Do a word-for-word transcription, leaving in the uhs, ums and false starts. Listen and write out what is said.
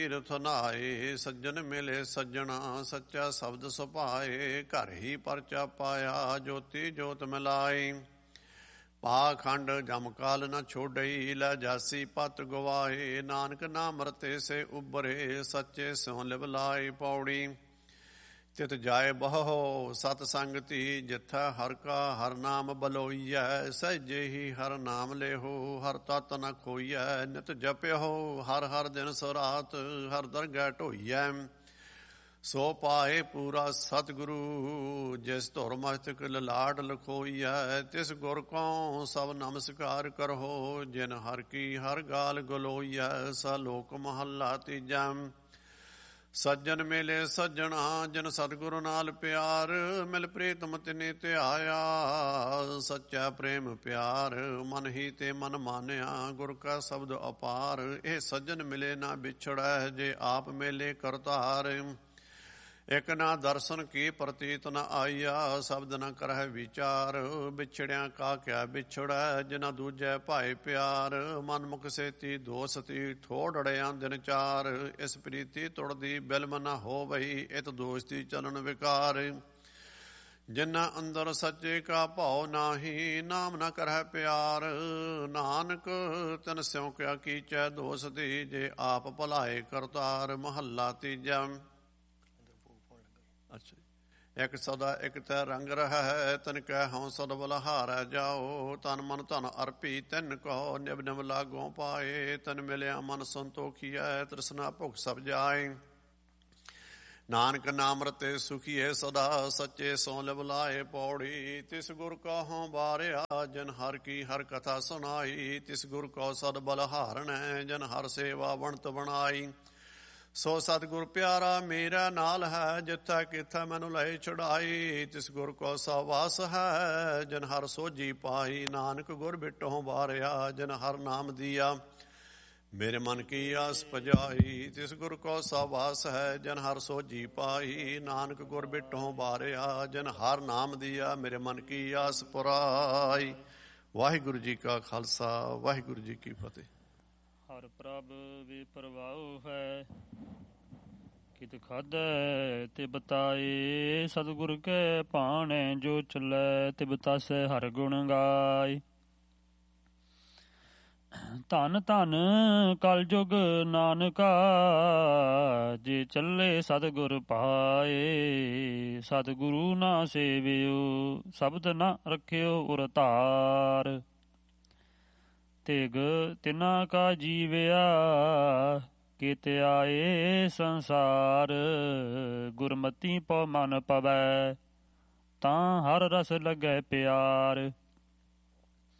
ਤੀਰਥ ਨਹਾਏ, ਸੱਜਣ ਮਿਲੇ ਸੱਜਣਾ, ਸੱਚਾ ਸ਼ਬਦ ਸੁਭਾਏ। ਘਰ ਹੀ ਪਰਚਾ ਪਾਇਆ, ਜੋਤੀ ਜੋਤ ਮਿਲਾਈ। ਪਾਖੰਡ ਜਮ ਕਾਲ ਨ ਛੋਡਈ, ਲੈ ਜਾਸੀ ਪਤ ਗਵਾਏ। ਨਾਨਕ ਨਾਮ ਰਤੇ ਸੇ ਉਬਰੇ, ਸੱਚੇ ਸਿਉ ਲਿਵ ਲਾਏ। ਪੌੜੀ ਤਿਤ ਜਾਏ ਬਹੁ ਸਤ ਸੰਗਤੀ, ਜਿਥੈ ਹਰ ਕਾ ਹਰ ਨਾਮ ਬਲੋਈਐ। ਸਹਿਜੇ ਹੀ ਹਰ ਨਾਮ ਲੇਹੋ, ਹਰ ਤਤ ਨ ਖੋਈਐ। ਨਿਤ ਜਪਿਓ ਹਰ ਹਰ ਦਿਨ ਸੋ ਰਾਤ, ਹਰ ਦਰਗਹਿ ਢੋਈਐ। ਸੋ ਪਾਏ ਪੂਰਾ ਸਤਿਗੁਰੂ, ਜਿਸ ਧੁਰ ਮਸਤਕ ਲਲਾਟ ਲਖੋਈਐ। ਤਿਸ ਗੁਰ ਕੋ ਸਭ ਨਮਸਕਾਰ ਕਰੋ, ਜਿਨ ਹਰ ਕੀ ਹਰ ਗਾਲ ਗਲੋਈਐ। ਸਾ ਲੋਕ ਮਹੱਲਾ ਤੀਜਾ। ਸੱਜਣ ਮੇਲੇ ਸੱਜਣਾ, ਜਿਨ ਸਤਿਗੁਰੂ ਨਾਲ ਪਿਆਰ। ਮਿਲ ਪ੍ਰੀਤਮ ਤਿਨੇ ਧਿਆਇਆ, ਸੱਚਾ ਪ੍ਰੇਮ ਪਿਆਰ। ਮਨ ਹੀ ਤੇ ਮਨ ਮਾਨਿਆ, ਗੁਰ ਕਾ ਸ਼ਬਦ ਅਪਾਰ। ਇਹ ਸੱਜਣ ਮਿਲੇ ਨਾ ਵਿਛੜੈ, ਜੇ ਆਪ ਮੇਲੇ ਕਰਤਾਰ। ਇਕ ਨਾ ਦਰਸ਼ਨ ਕੀ ਪ੍ਰਤੀਤ ਨ ਆਈਆ, ਸ਼ਬਦ ਨ ਕਰਹਿ ਵਿਚਾਰ। ਵਿਛੜਿਆ ਕਾ ਕਿਆ ਵਿਛੜੈ, ਜਿਨਾ ਦੂਜੈ ਭਾਏ ਪਿਆਰ। ਮਨ ਮੁਖ ਸੇਤੀ ਦੋਸਤੀ, ਠੋੜੜਿਆ ਦਿਨ ਚਾਰ। ਇਸ ਪ੍ਰੀਤੀ ਤੁੜਦੀ ਬਿਲਮ ਨ ਹੋਵਈ, ਇਤ ਦੋਸਤੀ ਚਲਨ ਵਿਕਾਰ। ਜਿਨਾ ਅੰਦਰ ਸੱਚੇ ਕਾ ਭਾਉ ਨਾਹੀ, ਨਾਮ ਨ ਕਰਹਿ ਪਿਆਰ। ਨਾਨਕ ਤਿਨ ਸਿਉ ਕਿਆ ਕੀਚੈ ਦੋਸਤੀ, ਜੇ ਆਪ ਭਲਾਏ ਕਰਤਾਰ। ਮਹੱਲਾ ਤੀਜਾ। ਅੱਛਾ। ਇੱਕ ਸਦਾ ਇੱਕ ਤੈ ਰੰਗ ਰਹਿ, ਤਨ ਕਹਿ ਹਉ ਸਦ ਬਲਹਾਰੈ ਜਾਓ। ਤਨ ਮਨ ਧਨ ਅਰਪੀ ਤਿਨ ਕੋ, ਨਿਬ ਨਿਬ ਲਾਗੋਂ ਪਾਏ। ਤਨ ਮਿਲਿਆ ਮਨ ਸੰਤੋਖੀਐ, ਤ੍ਰਿਸ਼ਨਾ ਭੁਖ ਸਭ ਜਾਏ। ਨਾਨਕ ਨਾਮ ਰਤੇ ਸੁਖੀਏ ਸਦਾ, ਸੱਚੇ ਸੋ ਲਿਵ ਲਾਏ। ਪੌੜੀ ਤਿਸ ਗੁਰ ਕਹੋਂ ਬਾਰਿਆ, ਜਿਨ ਹਰ ਕੀ ਹਰ ਕਥਾ ਸੁਣਾਈ। ਤਿਸ ਗੁਰ ਕੋ ਸਦ ਬਲਹਾਰਣੈ, ਜਨ ਹਰ ਸੇਵਾ ਵਣਤ ਬਣਾਈ। ਸੋ ਸਤਿਗੁਰ ਪਿਆਰਾ ਮੇਰਾ ਨਾਲ ਹੈ, ਜਿੱਥੈ ਕਿਥੈ ਮੈਨੂੰ ਲਏ ਛੁਡਾਈ। ਤਿਸ ਗੁਰ ਕੋ ਸਵਾਸ ਹੈ, ਜਿਨ ਹਰ ਸੋਝੀ ਪਾਈ। ਨਾਨਕ ਗੁਰ ਬਿਟੋਂ ਬਾਰਿਆ, ਜਿਨ ਹਰ ਨਾਮ ਦੀਆ। ਮੇਰੇ ਮਨ ਕੀ ਆਸ ਪਜਾਈ, ਤਿਸ ਗੁਰ ਕੋ ਸਵਾਸ ਹੈ, ਜਿਨ ਹਰ ਸੋਝੀ ਪਾਈ। ਨਾਨਕ ਗੁਰ ਬਿਟੋਂ ਬਾਰਿਆ, ਜਿਨ ਹਰ ਨਾਮ ਦੀਆ। ਮੇਰੇ ਮਨ ਕੀ ਆਸ ਪੁਰਾਈ। ਵਾਹਿਗੁਰੂ ਜੀ ਕਾ ਖਾਲਸਾ, ਵਾਹਿਗੁਰੂ ਜੀ ਕੀ ਫਤਿਹ। ਹਰ ਪ੍ਰਭ ਵੀ ਪ੍ਰਵਾਉ ਹੈ, ਕਿਤ ਖਾਧੈ ਤੇ ਬਤਾਏ। ਸਤਿਗੁਰ ਕੇ ਭਾਣੇ ਜੋ ਚੱਲੈ, ਤੇ ਬਤਾਸੈ ਹਰ ਗੁਣ ਗਾਏ। ਧਨ ਧਨ ਕਲ ਜੁਗ ਨਾਨਕਾ, ਜੇ ਚੱਲੇ ਸਤਿਗੁਰ ਪਾਏ। ਸਤਿਗੁਰੂ ਨਾ ਸੇਵਿਓ, ਸ਼ਬਦ ਨਾ ਰੱਖਿਓ ਉਰ ਧਾਰ। ਤਿਗ ਤਿਨਾ ਕਾ ਜੀਵਿਆ, ਕਿਤੇ ਆਏ ਸੰਸਾਰ। ਗੁਰਮਤੀ ਪਉ ਮਨ ਪਵੈ, ਤਾਂ ਹਰ ਰਸ ਲੱਗੈ ਪਿਆਰ।